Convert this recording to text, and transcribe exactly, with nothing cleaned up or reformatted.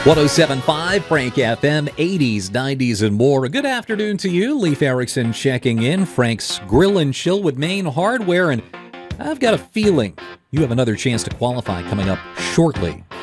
one oh seven point five Frank F M, eighties, nineties, and more. A good afternoon to you. Leif Erickson checking in. Frank's Grill and Chill with Main Hardware, and I've got a feeling you have another chance to qualify coming up shortly.